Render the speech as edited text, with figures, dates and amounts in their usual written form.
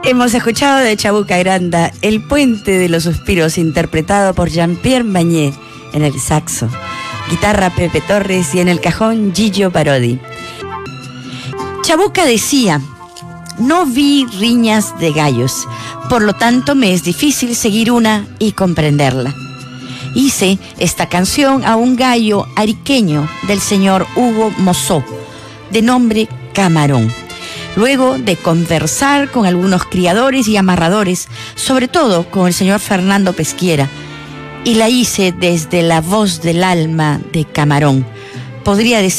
Hemos escuchado de Chabuca Granda El puente de los suspiros, interpretado por Jean-Pierre Bagné en el saxo, guitarra Pepe Torres y en el cajón Gillo Parodi. Chabuca decía: no vi riñas de gallos, por lo tanto me es difícil seguir una y comprenderla. Hice esta canción a un gallo ariqueño del señor Hugo Mozó, de nombre Camarón, luego de conversar con algunos criadores y amarradores, sobre todo con el señor Fernando Pesquiera, y la hice desde la voz del alma de Camarón. Podría decir